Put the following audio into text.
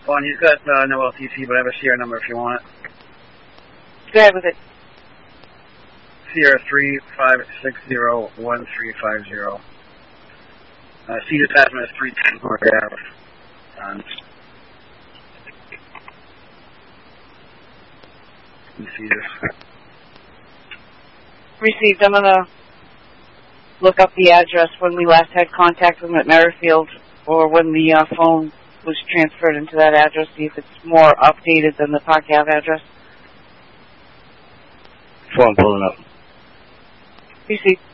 Well, he's got no LTC, but I have a CR number if you want it. Go ahead with it. CR 35601350. Seat attachment is 310 North Ave. You see this? Received. I'm going to look up the address when we last had contact with him at Merrifield, or when the phone was transferred into that address, see if it's more updated than the Park Ave address. Phone pulling up. Received.